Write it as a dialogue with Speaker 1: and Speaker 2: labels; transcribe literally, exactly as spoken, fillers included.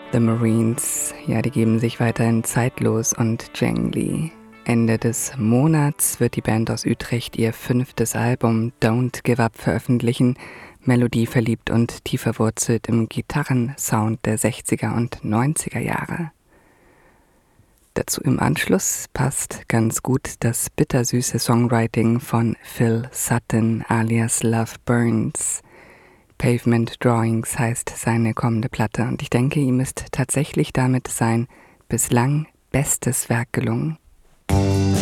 Speaker 1: The Marines, ja, die geben sich weiterhin zeitlos und jangly. Ende des Monats wird die Band aus Utrecht ihr fünftes Album Don't Give Up veröffentlichen, melodieverliebt und tief verwurzelt im Gitarrensound der sechziger und neunziger Jahre. Dazu im Anschluss passt ganz gut das bittersüße Songwriting von Phil Sutton alias Love Burns. Pavement Drawings heißt seine kommende Platte und ich denke, ihm ist tatsächlich damit sein bislang bestes Werk gelungen.